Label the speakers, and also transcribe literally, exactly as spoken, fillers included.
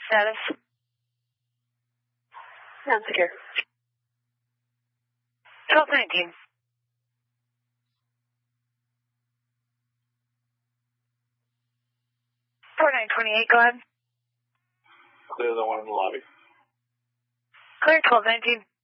Speaker 1: Status?
Speaker 2: Not secure.
Speaker 1: twelve nineteen. four nine twenty-eight, go ahead.
Speaker 3: Clear the one in the lobby.
Speaker 1: Clear twelve nineteen.